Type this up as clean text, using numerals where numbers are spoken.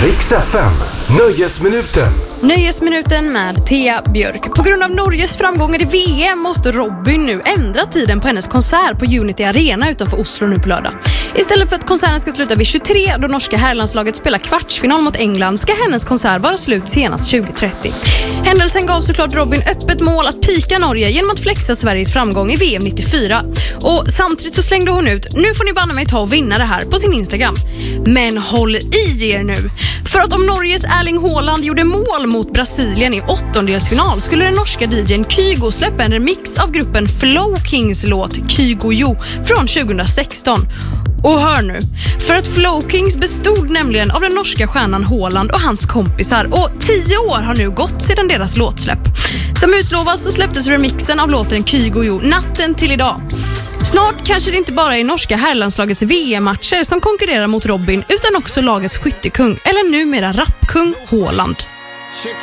Riks FM, Nöjesminuten. Nöjesminuten med Thea Björk. På grund av Norges framgångar i VM måste Robin nu ändra tiden på hennes konsert på Unity Arena utanför Oslo nu på lördag. Istället för att konserten ska sluta vid 23 då norska herrlandslaget spelar kvartsfinal mot England ska hennes konsert vara slut senast 2030. Händelsen gav såklart Robin öppet mål att pika Norge genom att flexa Sveriges framgång i VM 94. Och samtidigt så slängde hon ut: nu får ni banna mig ta och vinna det här på sin Instagram. Men håll i er nu. För att om Norges Erling Haaland gjorde mål mot Brasilien i åttondelsfinal skulle den norska DJ:n Kygo släppa en remix av gruppen Flow Kings låt Kygo Jo från 2016. Och hör nu, för att Flow Kings bestod nämligen av den norska stjärnan Haaland och hans kompisar och 10 år har nu gått sedan deras låtsläpp. Som utlovas så släpptes remixen av låten Kygo Jo natten till idag. Snart kanske det inte bara är norska herrlandslagets VM-matcher som konkurrerar mot Robin utan också lagets skyttekung eller numera rappkung Haaland. Check